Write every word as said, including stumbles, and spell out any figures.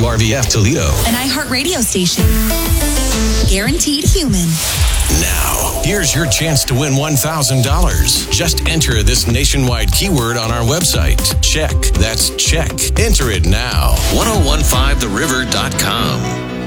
W R V F Toledo. An iHeartRadio station. Guaranteed human. Now, here's your chance to win one thousand dollars. Just enter this nationwide keyword on our website. Check. That's check. Enter it now. ten fifteen the river dot com.